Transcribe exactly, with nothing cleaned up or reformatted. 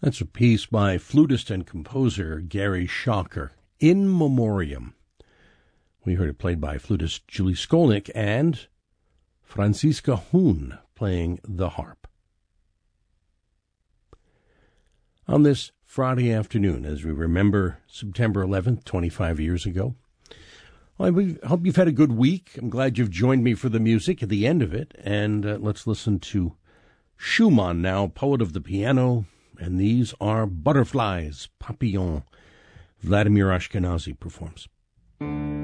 That's a piece by flutist and composer Gary Schocker, In Memoriam. We heard it played by flutist Julie Skolnick and Franziska Huhn playing the harp. On this Friday afternoon, as we remember September eleventh, twenty-five years ago, well, I hope you've had a good week. I'm glad you've joined me for the music at the end of it. And uh, let's listen to Schumann now, poet of the piano. And these are Butterflies, Papillon. Vladimir Ashkenazy performs.